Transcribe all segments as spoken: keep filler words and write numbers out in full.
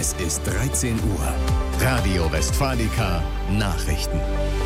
Es ist dreizehn Uhr. Radio Westfalica Nachrichten.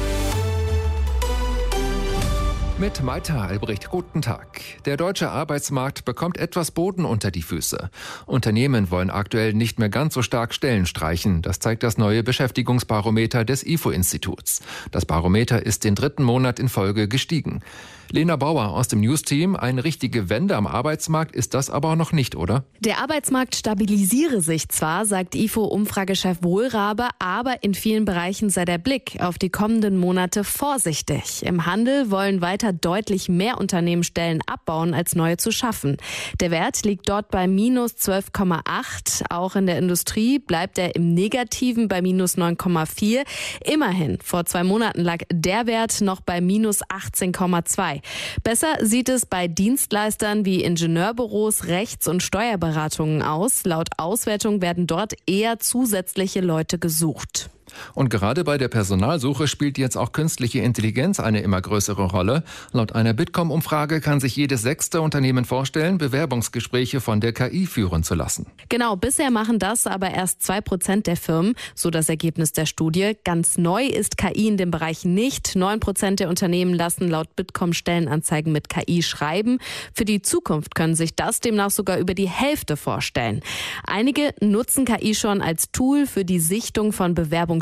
Mit Maita Albrecht, guten Tag. Der deutsche Arbeitsmarkt bekommt etwas Boden unter die Füße. Unternehmen wollen aktuell nicht mehr ganz so stark Stellen streichen. Das zeigt das neue Beschäftigungsbarometer des I F O-Instituts. Das Barometer ist den dritten Monat in Folge gestiegen. Lena Bauer aus dem News-Team, eine richtige Wende am Arbeitsmarkt ist das aber noch nicht, oder? Der Arbeitsmarkt stabilisiere sich zwar, sagt I F O-Umfragechef Wohlrabe, aber in vielen Bereichen sei der Blick auf die kommenden Monate vorsichtig. Im Handel wollen weiter deutlich mehr Unternehmen Stellen abbauen, als neue zu schaffen. Der Wert liegt dort bei minus zwölf Komma acht. Auch in der Industrie bleibt er im Negativen bei minus neun Komma vier. Immerhin, vor zwei Monaten lag der Wert noch bei minus achtzehn Komma zwei. Besser sieht es bei Dienstleistern wie Ingenieurbüros, Rechts- und Steuerberatungen aus. Laut Auswertung werden dort eher zusätzliche Leute gesucht. Und gerade bei der Personalsuche spielt jetzt auch künstliche Intelligenz eine immer größere Rolle. Laut einer Bitkom-Umfrage kann sich jedes sechste Unternehmen vorstellen, Bewerbungsgespräche von der K I führen zu lassen. Genau, bisher machen das aber erst zwei Prozent der Firmen, so das Ergebnis der Studie. Ganz neu ist K I in dem Bereich nicht. neun Prozent der Unternehmen lassen laut Bitkom Stellenanzeigen mit K I schreiben. Für die Zukunft können sich das demnach sogar über die Hälfte vorstellen. Einige nutzen K I schon als Tool für die Sichtung von Bewerbungsunterlagen.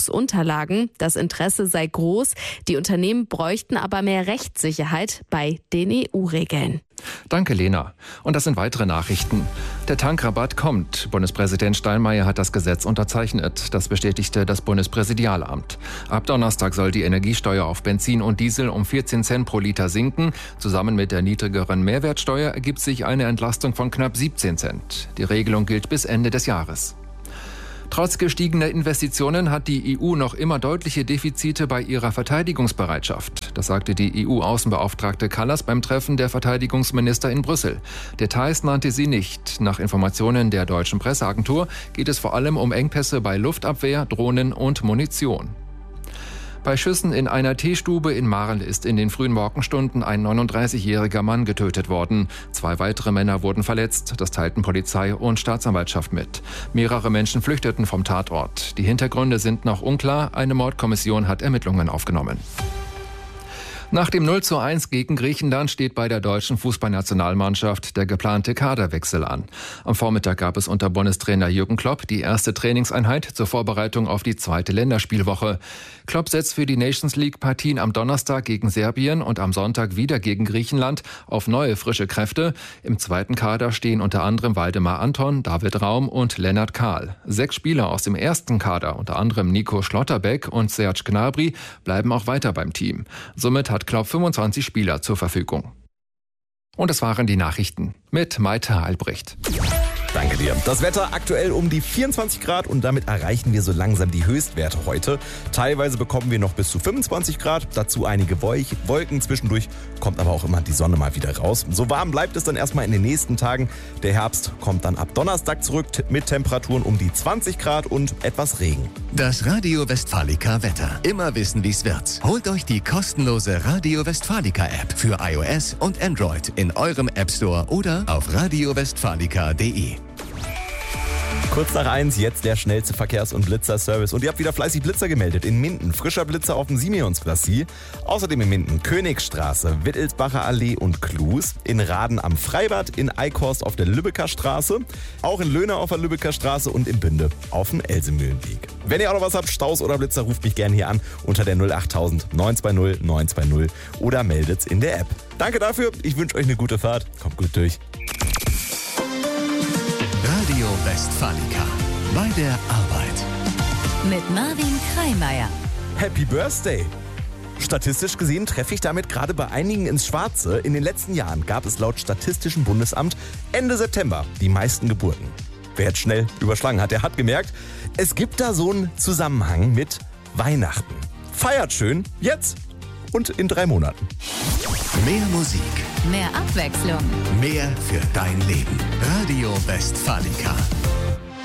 Das Interesse sei groß. Die Unternehmen bräuchten aber mehr Rechtssicherheit bei den E U-Regeln. Danke, Lena. Und das sind weitere Nachrichten. Der Tankrabatt kommt. Bundespräsident Steinmeier hat das Gesetz unterzeichnet. Das bestätigte das Bundespräsidialamt. Ab Donnerstag soll die Energiesteuer auf Benzin und Diesel um vierzehn Cent pro Liter sinken. Zusammen mit der niedrigeren Mehrwertsteuer ergibt sich eine Entlastung von knapp siebzehn Cent. Die Regelung gilt bis Ende des Jahres. Trotz gestiegener Investitionen hat die E U noch immer deutliche Defizite bei ihrer Verteidigungsbereitschaft. Das sagte die E U-Außenbeauftragte Kallas beim Treffen der Verteidigungsminister in Brüssel. Details nannte sie nicht. Nach Informationen der deutschen Presseagentur geht es vor allem um Engpässe bei Luftabwehr, Drohnen und Munition. Bei Schüssen in einer Teestube in Marl ist in den frühen Morgenstunden ein neununddreißigjähriger Mann getötet worden. Zwei weitere Männer wurden verletzt, das teilten Polizei und Staatsanwaltschaft mit. Mehrere Menschen flüchteten vom Tatort. Die Hintergründe sind noch unklar, eine Mordkommission hat Ermittlungen aufgenommen. Nach dem null zu eins gegen Griechenland steht bei der deutschen Fußballnationalmannschaft der geplante Kaderwechsel an. Am Vormittag gab es unter Bundestrainer Jürgen Klopp die erste Trainingseinheit zur Vorbereitung auf die zweite Länderspielwoche. Klopp setzt für die Nations League-Partien am Donnerstag gegen Serbien und am Sonntag wieder gegen Griechenland auf neue frische Kräfte. Im zweiten Kader stehen unter anderem Waldemar Anton, David Raum und Lennart Kahl. Sechs Spieler aus dem ersten Kader, unter anderem Nico Schlotterbeck und Serge Gnabry, bleiben auch weiter beim Team. Somit hat Klopp fünfundzwanzig Spieler zur Verfügung. Und es waren die Nachrichten mit Maita Albrecht. Danke dir. Das Wetter aktuell um die vierundzwanzig Grad und damit erreichen wir so langsam die Höchstwerte heute. Teilweise bekommen wir noch bis zu fünfundzwanzig Grad, dazu einige Wolken. Zwischendurch kommt aber auch immer die Sonne mal wieder raus. So warm bleibt es dann erstmal in den nächsten Tagen. Der Herbst kommt dann ab Donnerstag zurück mit Temperaturen um die zwanzig Grad und etwas Regen. Das Radio Westfalica Wetter. Immer wissen, wie's wird. Holt euch die kostenlose Radio Westfalica App für iOS und Android in eurem App Store oder auf radio westfalica punkt de. Kurz nach eins, jetzt der schnellste Verkehrs- und Blitzerservice. Und ihr habt wieder fleißig Blitzer gemeldet. In Minden frischer Blitzer auf dem Simeonsplassie. Außerdem in Minden Königsstraße, Wittelsbacher Allee und Klus. In Raden am Freibad, in Eichhorst auf der Lübecker Straße. Auch in Löhne auf der Lübecker Straße und in Bünde auf dem Elsemühlenweg. Wenn ihr auch noch was habt, Staus oder Blitzer, ruft mich gerne hier an unter der null achttausend neun zwei null neun zwei null oder meldet's in der App. Danke dafür, ich wünsche euch eine gute Fahrt. Kommt gut durch. Radio Westfalica. Bei der Arbeit. Mit Marvin Kreimeier. Happy Birthday! Statistisch gesehen treffe ich damit gerade bei einigen ins Schwarze. In den letzten Jahren gab es laut Statistischem Bundesamt Ende September die meisten Geburten. Wer jetzt schnell überschlagen hat, der hat gemerkt, es gibt da so einen Zusammenhang mit Weihnachten. Feiert schön, jetzt und in drei Monaten. Mehr Musik. Mehr Abwechslung. Mehr für dein Leben. Radio Westfalica.